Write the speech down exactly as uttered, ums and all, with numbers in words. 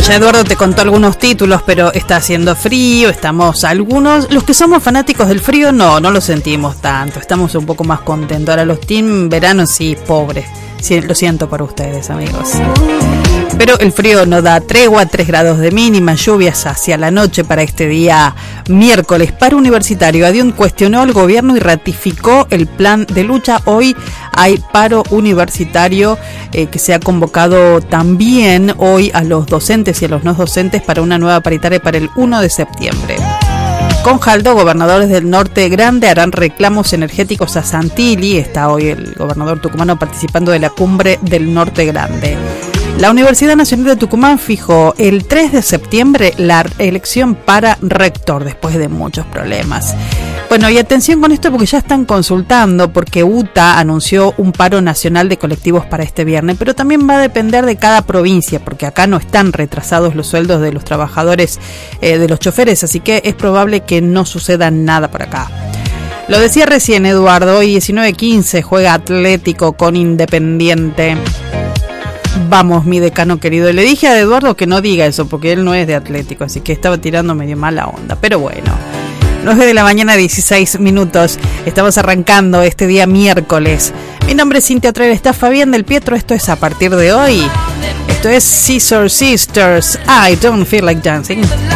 Ya Eduardo te contó algunos títulos, pero está haciendo frío, estamos algunos, los que somos fanáticos del frío no, no lo sentimos tanto, estamos un poco más contentos. Ahora los team verano sí, pobres, sí, lo siento por ustedes, amigos. Pero el frío no da tregua, tres grados de mínima, lluvias hacia la noche para este día miércoles. Paro universitario. Adión cuestionó al gobierno y ratificó el plan de lucha. Hoy hay paro universitario eh, que se ha convocado también hoy a los docentes y a los no docentes para una nueva paritaria para el primero de septiembre. Con Jaldo, gobernadores del Norte Grande harán reclamos energéticos a Santilli. Está hoy el gobernador tucumano participando de la cumbre del Norte Grande. La Universidad Nacional de Tucumán fijó el tres de septiembre la elección para rector después de muchos problemas. Bueno, y atención con esto porque ya están consultando, porque U T A anunció un paro nacional de colectivos para este viernes, pero también va a depender de cada provincia, porque acá no están retrasados los sueldos de los trabajadores, eh, de los choferes, así que es probable que no suceda nada por acá. Lo decía recién Eduardo, hoy diecinueve quince juega Atlético con Independiente. Vamos, mi decano querido. Le dije a Eduardo que no diga eso porque él no es de Atlético, así que estaba tirando medio mala onda. Pero bueno, nueve de la mañana, dieciséis minutos. Estamos arrancando este día miércoles. Mi nombre es Cintia Trever, está Fabián del Pietro. Esto es a partir de hoy. Esto es Scissor Sisters. I don't feel like dancing.